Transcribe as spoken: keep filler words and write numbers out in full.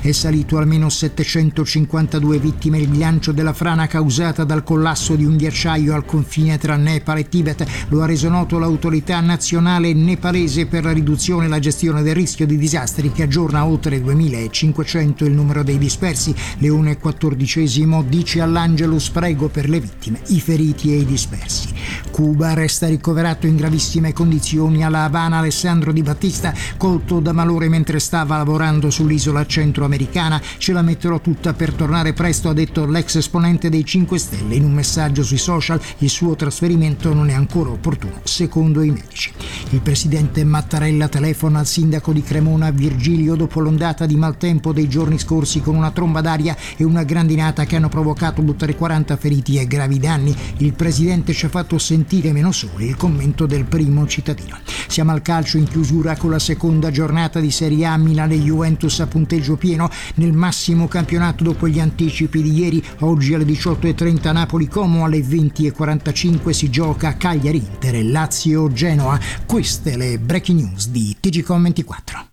È salito almeno settecentocinquantadue vittime il bilancio della frana causata dal collasso di un ghiacciaio al confine tra Nepal e Tibet. Lo ha reso noto l'autorità nazionale nepalese per la riduzione e la gestione del rischio di disastri, che aggiorna a oltre duemilacinquecento il numero dei dispersi. Leone quattordicesimo dice all'Angelus: prego per le vittime, i feriti e i dispersi. Cuba resta ricoverato in gravissime condizioni alla Habana Alessandro Di Battista, colto da malore mentre stava lavorando sull'isola centroamericana. Ce la metterò tutta per tornare presto, ha detto l'ex esponente dei cinque Stelle in un messaggio sui social. Il suo trasferimento non è ancora opportuno, secondo i medici. Il presidente Mattarella telefona al sindaco di Cremona Virgilio dopo l'ondata di maltempo dei giorni scorsi, con una tromba d'aria e una grandinata che hanno provocato oltre quaranta feriti e gravi danni. Il presidente ci ha fatto sentire meno soli, il commento del primo cittadino. Siamo al calcio in chiusura con la seconda giornata di Serie A. Milan e Juventus a punteggio pieno nel massimo campionato dopo gli anticipi di ieri. Oggi alle diciotto e trenta Napoli-Como, alle venti e quarantacinque si gioca Cagliari-Inter e Lazio-Genoa. Queste le breaking news di T G Com ventiquattro.